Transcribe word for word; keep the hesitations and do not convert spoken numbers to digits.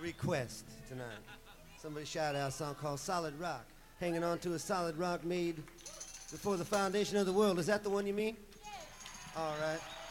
request tonight. Somebody shout out a song called Solid Rock. Hanging on to a solid rock made before the foundation of the world. Is that the one you mean? Yeah. All right.